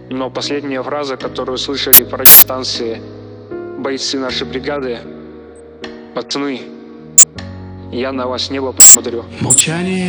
Но последняя фраза, которую слышали по радиостанции бойцы нашей бригады: пацаны, я на вас небо посмотрю. Молчание